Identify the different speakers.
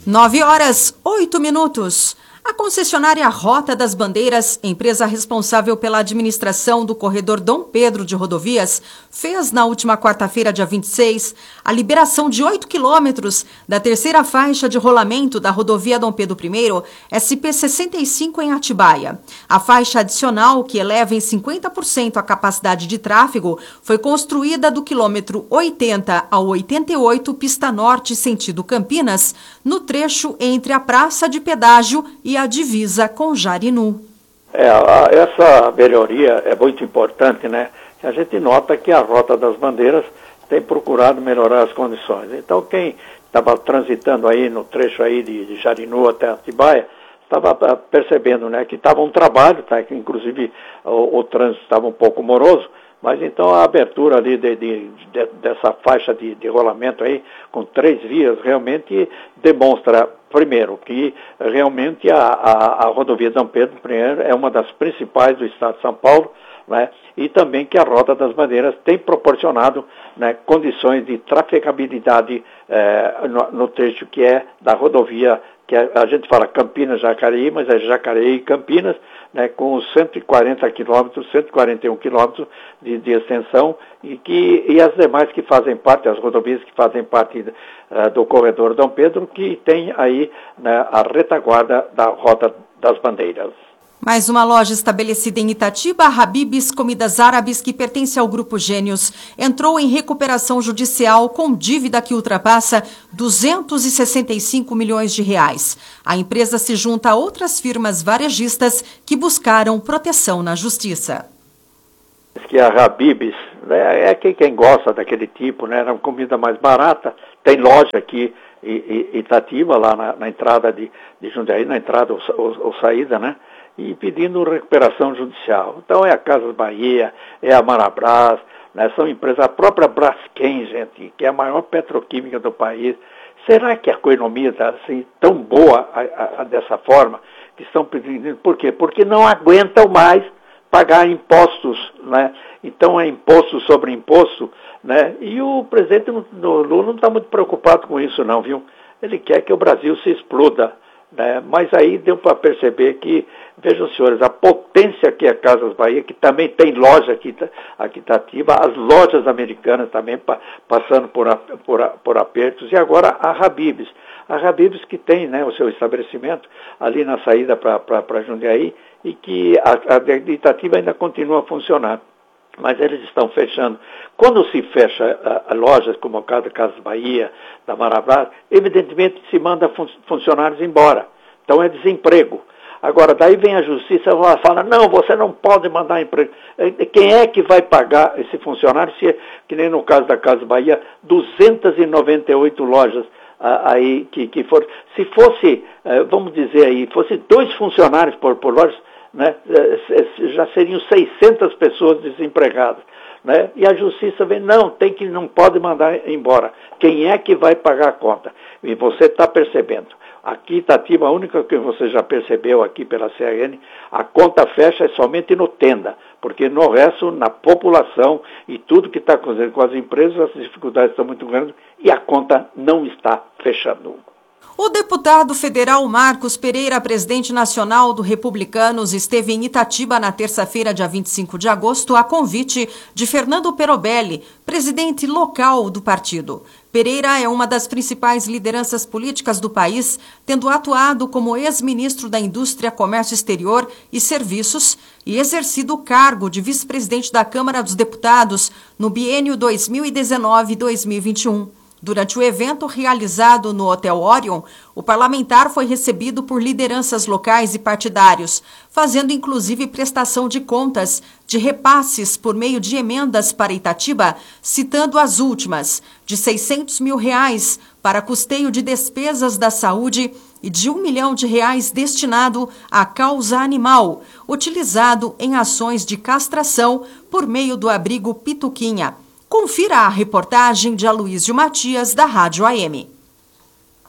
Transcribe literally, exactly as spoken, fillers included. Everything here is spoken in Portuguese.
Speaker 1: Nove horas, oito minutos. A concessionária Rota das Bandeiras, empresa responsável pela administração do corredor Dom Pedro de rodovias, fez na última quarta-feira, dia vinte e seis, a liberação de oito quilômetros da terceira faixa de rolamento da rodovia Dom Pedro I, S P sessenta e cinco em Atibaia. A faixa adicional, que eleva em cinquenta por cento a capacidade de tráfego, foi construída do quilômetro oitenta ao oitenta e oito, pista norte, sentido Campinas, no trecho entre a Praça de Pedágio e a divisa com Jarinu.
Speaker 2: É, a, essa melhoria é muito importante, né? A gente nota que a Rota das Bandeiras tem procurado melhorar as condições. Então, quem estava transitando aí no trecho aí de, de Jarinu até Atibaia, estava percebendo, né, que estava um trabalho, tá? Que inclusive o, o trânsito estava um pouco moroso, mas então a abertura ali de, de, de, dessa faixa de, de rolamento aí, com três vias, realmente demonstra, primeiro, que realmente a, a, a rodovia Dom Pedro I é uma das principais do estado de São Paulo, né, e também que a Rota das Bandeiras tem proporcionado, né, condições de trafegabilidade eh, no, no trecho que é da rodovia, que é, a gente fala Campinas-Jacareí, mas é Jacareí e Campinas, né, com cento e quarenta quilômetros, cento e quarenta e um quilômetros de, de extensão, e, que, e as demais que fazem parte, as rodovias que fazem parte uh, do corredor Dom Pedro, que tem aí, né, a retaguarda da Rota das Bandeiras.
Speaker 1: Mais uma loja estabelecida em Itatiba, a Habib's Comidas Árabes, que pertence ao Grupo Gênios, entrou em recuperação judicial com dívida que ultrapassa duzentos e sessenta e cinco milhões de reais. A empresa se junta a outras firmas varejistas que buscaram proteção na justiça.
Speaker 2: Que a Habib's, né, é quem, quem gosta daquele tipo, né, era uma comida mais barata, tem loja aqui em Itatiba, lá na, na entrada de, de Jundiaí, na entrada ou, ou, ou saída, né? E pedindo recuperação judicial. Então é a Casas Bahia, é a Marabras, né, são empresas, a própria Braskem, gente, que é a maior petroquímica do país. Será que a economia está assim, tão boa a, a, a dessa forma que estão pedindo? Por quê? Porque não aguentam mais pagar impostos, né? Então é imposto sobre imposto, né? E o presidente Lula não está muito preocupado com isso não, viu? Ele quer que o Brasil se exploda, né? Mas aí deu para perceber que, vejam senhores, a potência que é a Casas Bahia, que também tem loja aqui, aqui em Itatiba, as lojas americanas também pa, passando por, por, por apertos, e agora a Habib's. A Habib's que tem, né, o seu estabelecimento ali na saída para Jundiaí, e que a, a de Itatiba ainda continua a funcionar. Mas eles estão fechando. Quando se fecha a, a lojas como a Casas Bahia, da Marabras, evidentemente se manda fun funcionários embora. Então é desemprego. Agora, daí vem a justiça e fala, não, você não pode mandar emprego. Quem é que vai pagar esse funcionário, se, que nem no caso da Casas Bahia, duzentas e noventa e oito lojas ah, aí que, que for. Se fosse, eh, vamos dizer aí, fosse dois funcionários por, por loja, né, já seriam seiscentas pessoas desempregadas, né? E a justiça vem, não, tem que, não pode mandar embora. Quem é que vai pagar a conta? E você está percebendo. Aqui, Itatiba, a única que você já percebeu aqui pela C R N, a conta fecha é somente no Tenda, porque no resto, na população e tudo que está acontecendo com as empresas, as dificuldades estão muito grandes e a conta não está fechando.
Speaker 1: O deputado federal Marcos Pereira, presidente nacional do Republicanos, esteve em Itatiba na terça-feira, dia vinte e cinco de agosto, a convite de Fernando Perobelli, presidente local do partido. Pereira é uma das principais lideranças políticas do país, tendo atuado como ex-ministro da Indústria, Comércio Exterior e Serviços e exercido o cargo de vice-presidente da Câmara dos Deputados no biênio dois mil e dezenove a dois mil e vinte e um. Durante o evento realizado no Hotel Orion, o parlamentar foi recebido por lideranças locais e partidários, fazendo inclusive prestação de contas de repasses por meio de emendas para Itatiba, citando as últimas, de seiscentos mil reais para custeio de despesas da saúde e de um milhão de reais destinado à causa animal, utilizado em ações de castração por meio do abrigo Pituquinha. Confira a reportagem de Aloísio Matias, da Rádio A M.